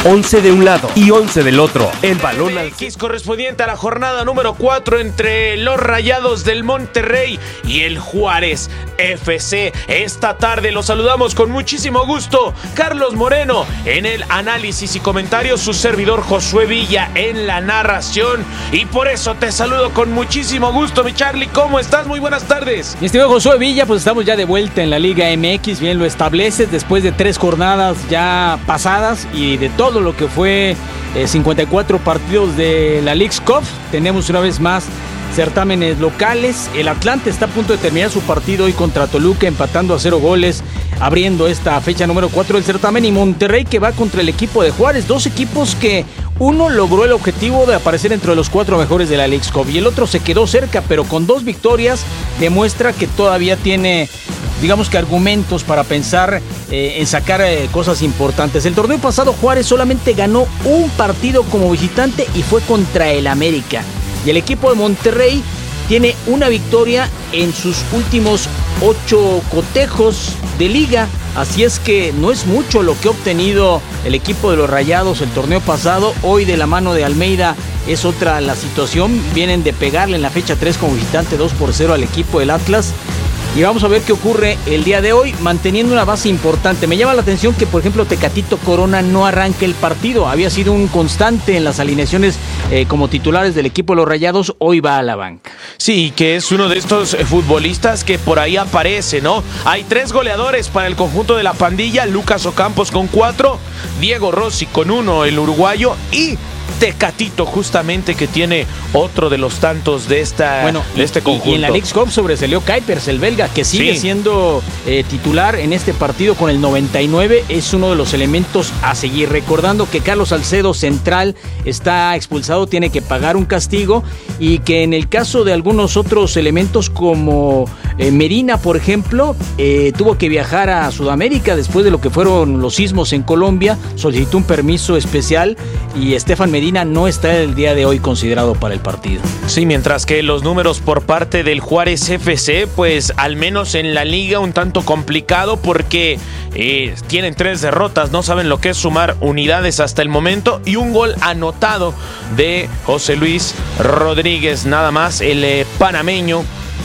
11 de un lado y 11 del otro. El balón al X correspondiente a la jornada número 4 entre los Rayados del Monterrey y el Juárez FC. Esta tarde los saludamos con muchísimo gusto. Carlos Moreno en el análisis y comentarios, su servidor Josué Villa en la narración. Y por eso te saludo con muchísimo gusto, mi Charlie. ¿Cómo estás? Muy buenas tardes. Mi estimado Josué Villa, pues estamos ya de vuelta en la Liga MX. Bien lo estableces después de 3 jornadas ya pasadas y de todo lo que fue 54 partidos de la Leagues Cup. Tenemos una vez más certámenes locales. El Atlante está a punto de terminar su partido hoy contra Toluca, empatando a 0 goles, abriendo esta fecha número 4 del certamen. Y Monterrey, que va contra el equipo de Juárez. Dos equipos que uno logró el objetivo de aparecer entre los 4 mejores de la Leagues Cup y el otro se quedó cerca, pero con 2 victorias demuestra que todavía tiene, digamos que, argumentos para pensar en sacar cosas importantes. El torneo pasado Juárez solamente ganó un partido como visitante y fue contra el América. Y el equipo de Monterrey tiene una victoria en sus últimos 8 cotejos de liga. Así es que no es mucho lo que ha obtenido el equipo de los Rayados el torneo pasado. Hoy, de la mano de Almeida, es otra la situación. Vienen de pegarle en la fecha 3 como visitante 2-0 al equipo del Atlas. Y vamos a ver qué ocurre el día de hoy, manteniendo una base importante. Me llama la atención que, por ejemplo, Tecatito Corona no arranque el partido. Había sido un constante en las alineaciones como titulares del equipo de los Rayados. Hoy va a la banca. Sí, que es uno de estos futbolistas que por ahí aparece, ¿no? Hay 3 goleadores para el conjunto de la pandilla. Lucas Ocampos con 4, Diego Rossi con 1, el uruguayo, y Tecatito, justamente, que tiene otro de los tantos de este conjunto. Y en la Leagues Cup sobresalió Kuipers, el belga, que sigue siendo titular en este partido con el 99. Es uno de los elementos a seguir. Recordando que Carlos Salcedo, central, está expulsado, tiene que pagar un castigo, y que en el caso de algunos otros elementos como Medina, por ejemplo, tuvo que viajar a Sudamérica después de lo que fueron los sismos en Colombia, solicitó un permiso especial y Estefan Medina no está el día de hoy considerado para el partido. Sí, mientras que los números por parte del Juárez FC, pues al menos en la liga un tanto complicado, porque tienen 3 derrotas, no saben lo que es sumar unidades hasta el momento, y un gol anotado de José Luis Rodríguez, nada más, el panameño.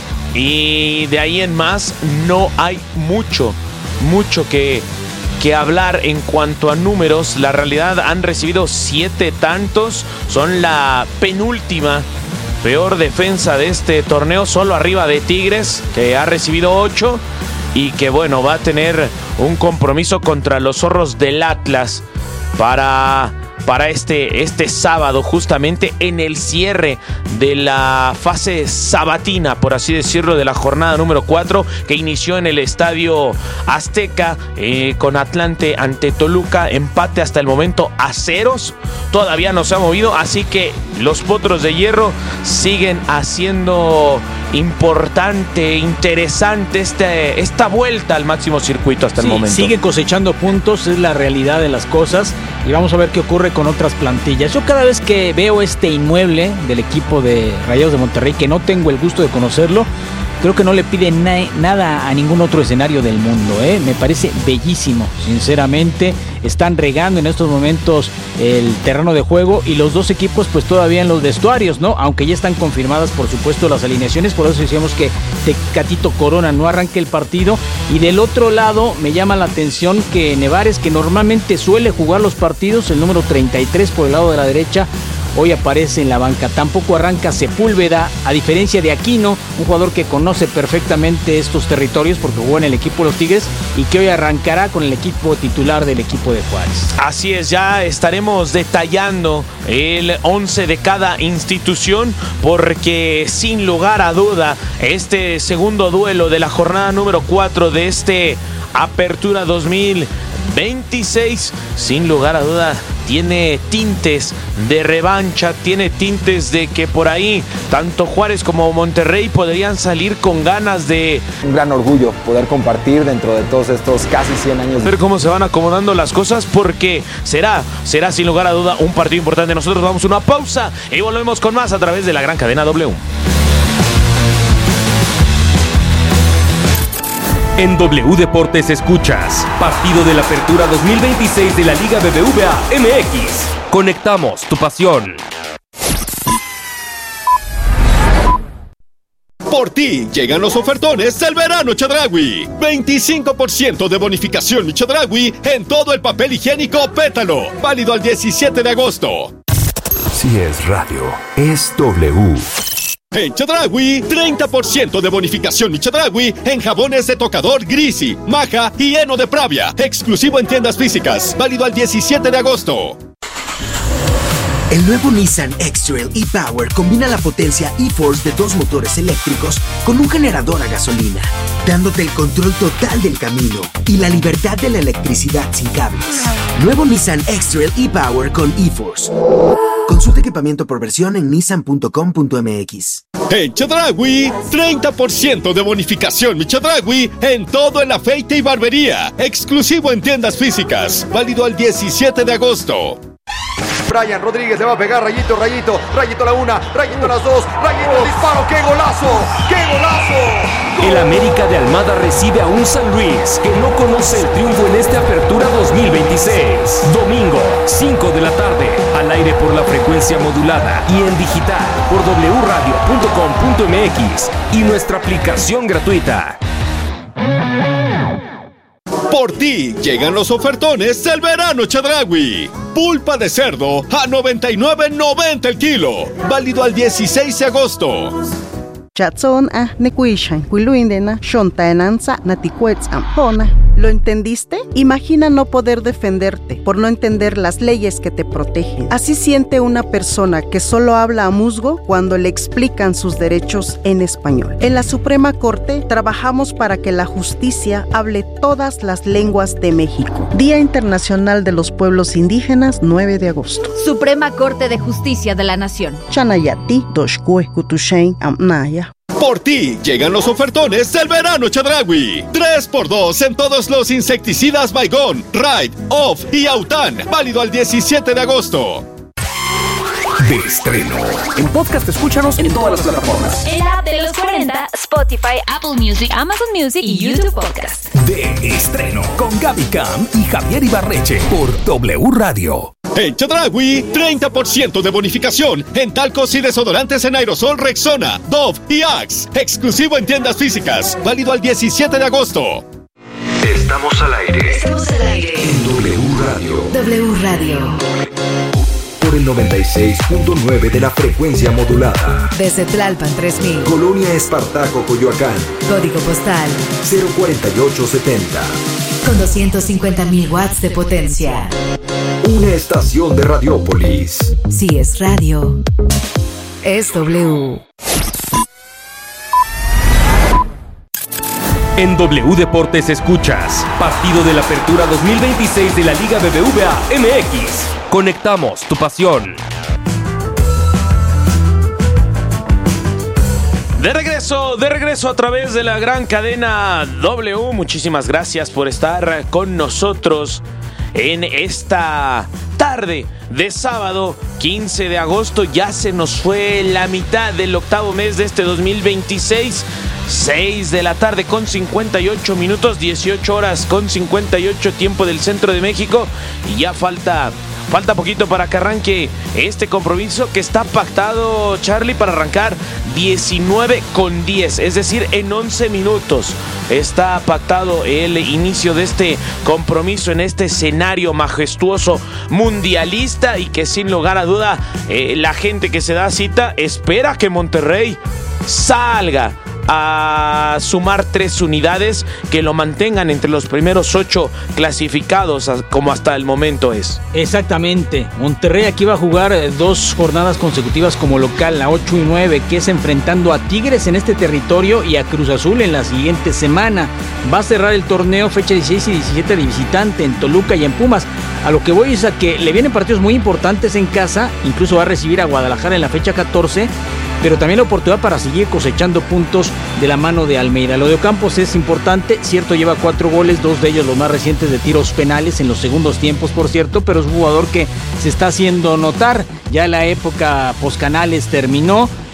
Y de ahí en más no hay mucho que hablar en cuanto a números. La realidad, han recibido 7 tantos, son la penúltima peor defensa de este torneo, solo arriba de Tigres, que ha recibido 8, y que bueno, va a tener un compromiso contra los Zorros del Atlas para este sábado, justamente en el cierre de la fase sabatina, por así decirlo, de la jornada número 4, que inició en el Estadio Azteca con Atlante ante Toluca. Empate hasta el momento a 0, todavía no se ha movido, así que los Potros de Hierro siguen haciendo importante, interesante esta vuelta al máximo circuito hasta el momento. Sigue cosechando puntos, es la realidad de las cosas, y vamos a ver qué ocurre con otras plantillas. Yo cada vez que veo este inmueble del equipo de Rayados de Monterrey, que no tengo el gusto de conocerlo, creo que no le pide nada a ningún otro escenario del mundo, Me parece bellísimo, sinceramente. Están regando en estos momentos el terreno de juego, y los dos equipos pues todavía en los vestuarios, ¿no? Aunque ya están confirmadas, por supuesto, las alineaciones. Por eso decíamos que Tecatito Corona no arranque el partido. Y del otro lado me llama la atención que Nevares, que normalmente suele jugar los partidos, el número 33 por el lado de la derecha, hoy aparece en la banca. Tampoco arranca Sepúlveda, a diferencia de Aquino, un jugador que conoce perfectamente estos territorios porque jugó en el equipo de los Tigres, y que hoy arrancará con el equipo titular del equipo de Juárez. Así es, ya estaremos detallando el 11 de cada institución, porque sin lugar a duda este segundo duelo de la jornada número 4 de este Apertura 2026, sin lugar a duda, tiene tintes de revancha, tiene tintes de que por ahí tanto Juárez como Monterrey podrían salir con ganas de... Un gran orgullo poder compartir dentro de todos estos casi 100 años. Ver cómo se van acomodando las cosas, porque será sin lugar a duda un partido importante. Nosotros vamos a una pausa y volvemos con más a través de la gran cadena W. En W Deportes escuchas partido de la Apertura 2026 de la Liga BBVA MX. Conectamos tu pasión. Por ti llegan los ofertones del verano Chedraui. 25% de bonificación mi Chedraui en todo el papel higiénico Pétalo. Válido al 17 de agosto. Si es radio, es W. En Chedraui, 30% de bonificación mi Chedraui en jabones de tocador Grisi, Maja y Heno de Pravia. Exclusivo en tiendas físicas. Válido al 17 de agosto. El nuevo Nissan X-Trail e-Power combina la potencia e-Force de 2 motores eléctricos con un generador a gasolina, dándote el control total del camino y la libertad de la electricidad sin cables. Nuevo Nissan X-Trail e-Power con e-Force. Consulta equipamiento por versión en nissan.com.mx. En Chedraui, 30% de bonificación mi Chedraui en todo el afeite y barbería. Exclusivo en tiendas físicas. Válido al 17 de agosto. Brian Rodríguez le va a pegar, Rayito, Rayito la una, Rayito las dos, Rayito el disparo, ¡qué golazo! ¡Qué golazo! El América de Almada recibe a un San Luis que no conoce el triunfo en esta Apertura 2026. Domingo, 5 de la tarde, al aire por la frecuencia modulada y en digital por wradio.com.mx y nuestra aplicación gratuita. Por ti llegan los ofertones del verano Chedraui. Pulpa de cerdo a $99.90 el kilo. Válido al 16 de agosto. ¿Lo entendiste? Imagina no poder defenderte por no entender las leyes que te protegen. Así siente una persona que solo habla a musgo cuando le explican sus derechos en español. En la Suprema Corte trabajamos para que la justicia hable todas las lenguas de México. Día Internacional de los Pueblos Indígenas, 9 de agosto. Suprema Corte de Justicia de la Nación. Chanayati, Doshkue, Kutushain, Amnaya. Por ti llegan los ofertones del verano Chedraui. 3x2 en todos los insecticidas Baygon, Ride, Off y Autan. Válido al 17 de agosto. De estreno. En podcast escúchanos en todas las plataformas. En la app de los 40, Spotify, Apple Music, Amazon Music y YouTube Podcast. De estreno con Gaby Cam y Javier Ibarreche por W Radio. En Chedraui, 30% de bonificación en talcos y desodorantes en aerosol Rexona, Dove y Axe. Exclusivo en tiendas físicas. Válido al 17 de agosto. Estamos al aire. Estamos al aire. En W Radio. W Radio. Por el 96.9 de la frecuencia modulada. Desde Tlalpan 3000. Colonia Espartaco, Coyoacán. Código postal 04870. con 250.000 watts de potencia. Una estación de Radiópolis. Si es radio, es W. En W Deportes escuchas partido de la Apertura 2026 de la Liga BBVA MX. Conectamos tu pasión. De regreso a través de la gran cadena W. Muchísimas gracias por estar con nosotros en esta tarde de sábado 15 de agosto. Ya se nos fue la mitad del octavo mes de este 2026. 6 de la tarde con 58 minutos, 18 horas con 58 tiempo del centro de México. Y ya falta poquito para que arranque este compromiso que está pactado, Charlie, para arrancar 19:10, es decir, en 11 minutos. Está pactado el inicio de este compromiso en este escenario majestuoso mundialista y que sin lugar a duda la gente que se da cita espera que Monterrey salga a sumar 3 unidades que lo mantengan entre los primeros 8 clasificados como hasta el momento es. Exactamente, Monterrey aquí va a jugar 2 jornadas consecutivas como local, la 8 y 9, que es enfrentando a Tigres en este territorio y a Cruz Azul en la siguiente semana. Va a cerrar el torneo fecha 16 y 17 de visitante en Toluca y en Pumas. A lo que voy es a que le vienen partidos muy importantes en casa, incluso va a recibir a Guadalajara en la fecha 14, pero también la oportunidad para seguir cosechando puntos de la mano de Almeida. Lo de Ocampos es importante, cierto, lleva 4 goles, 2 de ellos los más recientes de tiros penales en los segundos tiempos, por cierto, pero es un jugador que se está haciendo notar. Ya la época Poscanales terminó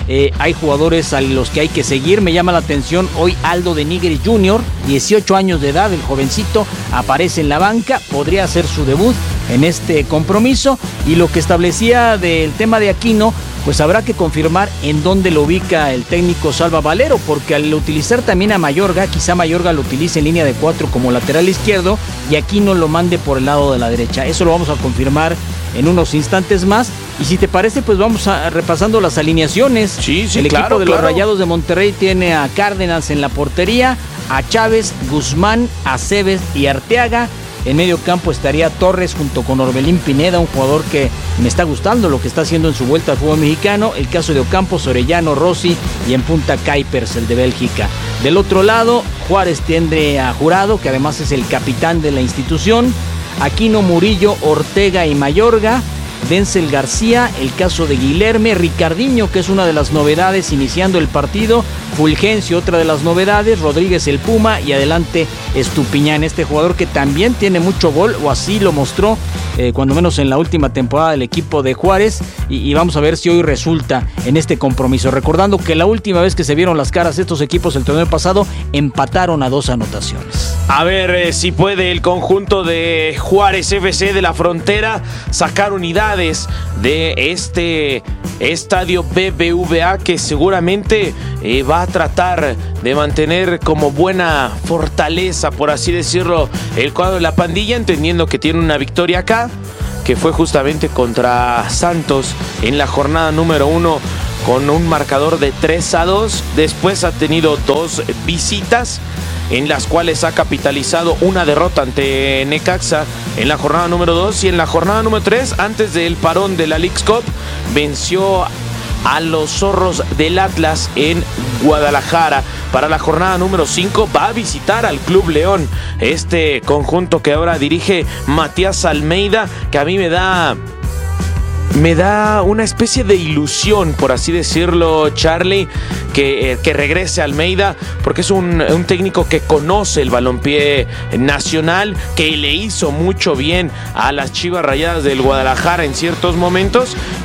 hay jugadores a los que hay que seguir. Me llama la atención hoy Aldo de Nigris Jr., 18 años de edad, el jovencito aparece en la banca, podría hacer su debut en este compromiso. Y lo que establecía del tema de Aquino, pues habrá que confirmar en dónde lo ubica el técnico Salva Valero, porque al utilizar también a Mayorga, quizá Mayorga lo utilice en línea de 4 como lateral izquierdo y Aquino lo mande por el lado de la derecha. Eso lo vamos a confirmar en unos instantes más. Y si te parece, pues vamos repasando las alineaciones. Sí, el claro, equipo de los Rayados de Monterrey tiene a Cárdenas en la portería, a Chávez, Guzmán, Aceves y Arteaga. En medio campo estaría Torres junto con Orbelín Pineda, un jugador que me está gustando lo que está haciendo en su vuelta al fútbol mexicano. El caso de Ocampos, Orellano, Rossi y en punta Kuipers, el de Bélgica. Del otro lado, Juárez tiende a Jurado, que además es el capitán de la institución. Aquino, Murillo, Ortega y Mayorga. Denzel García, el caso de Guilherme, Ricardinho, que es una de las novedades iniciando el partido, Fulgencio, otra de las novedades, Rodríguez el Puma y adelante Estupiñán, este jugador que también tiene mucho gol, o así lo mostró cuando menos en la última temporada del equipo de Juárez, y vamos a ver si hoy resulta en este compromiso, recordando que la última vez que se vieron las caras estos equipos el torneo pasado empataron a 2 anotaciones. A ver si puede el conjunto de Juárez FC de la Frontera sacar unidades de este estadio BBVA, que seguramente va a tratar de mantener como buena fortaleza, por así decirlo, el cuadro de la pandilla, entendiendo que tiene una victoria acá, que fue justamente contra Santos en la jornada número 1 con un marcador de 3-2. Después ha tenido 2 visitas en las cuales ha capitalizado una derrota ante Necaxa en la jornada número 2, y en la jornada número 3, antes del parón de la Leagues Cup, venció a los Zorros del Atlas en Guadalajara. Para la jornada número 5 va a visitar al Club León, este conjunto que ahora dirige Matías Almeida, que a mí me da una especie de ilusión, por así decirlo, Charlie, que regrese Almeida, porque es un técnico que conoce el balompié nacional, que le hizo mucho bien a las Chivas Rayadas del Guadalajara en ciertos momentos,